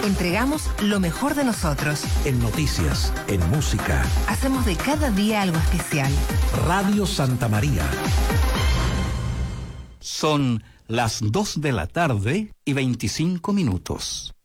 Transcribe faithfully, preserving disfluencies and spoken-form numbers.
Entregamos lo mejor de nosotros. En noticias, en música. Hacemos de cada día algo especial. Radio Santa María. Son las dos de la tarde y veinticinco minutos.